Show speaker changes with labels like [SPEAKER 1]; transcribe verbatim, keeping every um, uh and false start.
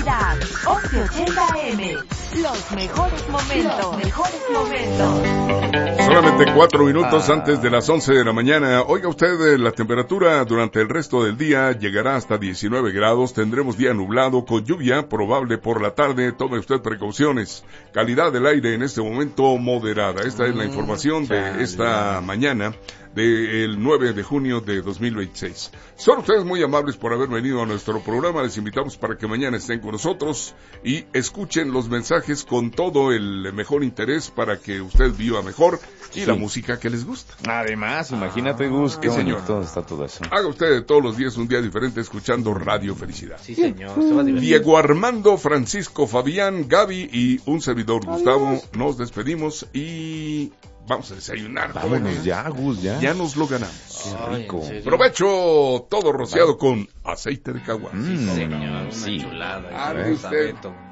[SPEAKER 1] Felicidad, once ochenta A M. Los mejores momentos. Los mejores momentos.
[SPEAKER 2] Solamente cuatro minutos
[SPEAKER 3] Ah.
[SPEAKER 2] antes de las once de la mañana. Oiga usted, la temperatura durante el resto del día llegará hasta diecinueve grados. Tendremos día nublado con lluvia probable por la tarde. Tome usted precauciones. Calidad del aire en este momento moderada. Esta es la información de esta mañana del nueve de junio de dos mil veintiséis. Son ustedes muy amables por haber venido a nuestro programa. Les invitamos para que mañana estén con nosotros y escuchen los mensajes con todo el mejor interés para que usted viva mejor y
[SPEAKER 3] Sí.
[SPEAKER 2] la música que les gusta.
[SPEAKER 3] Además, imagínate, Gus, qué
[SPEAKER 2] sí, señor.
[SPEAKER 3] bonito está todo eso.
[SPEAKER 2] Haga usted todos los días un día diferente escuchando Radio Felicidad.
[SPEAKER 4] Sí, señor, se va a divertir.
[SPEAKER 2] Diego Armando, Francisco, Fabián, Gaby y un servidor Gustavo, nos despedimos y vamos a desayunar.
[SPEAKER 3] Vámonos ya, Gus, ya.
[SPEAKER 2] Ya nos lo ganamos.
[SPEAKER 3] Qué rico.
[SPEAKER 4] Ay, en serio.
[SPEAKER 2] Provecho, todo rociado con aceite de caguán.
[SPEAKER 3] Mm,
[SPEAKER 4] Sí, señor, una
[SPEAKER 3] sí.
[SPEAKER 4] chulada.
[SPEAKER 2] Ah,
[SPEAKER 4] Ese
[SPEAKER 2] usted.
[SPEAKER 4] beso.